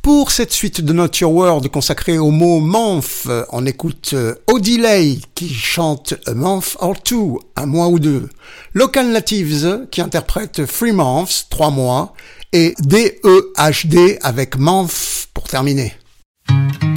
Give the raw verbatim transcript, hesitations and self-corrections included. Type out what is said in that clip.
Pour cette suite de Not Your World consacrée au mot month, on écoute Odilei qui chante A Month or Two, un mois ou deux. Local Natives qui interprète Three Months, trois mois, et D E H D avec Month pour terminer.